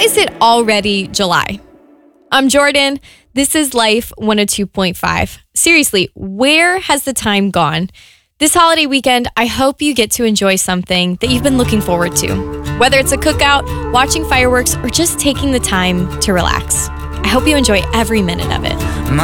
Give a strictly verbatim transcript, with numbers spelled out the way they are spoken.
is it already July? I'm Jordan. This is Life one oh two point five. Seriously, where has the time gone? This holiday weekend, I hope you get to enjoy something that you've been looking forward to. Whether it's a cookout, watching fireworks, or just taking the time to relax. I hope you enjoy every minute of it.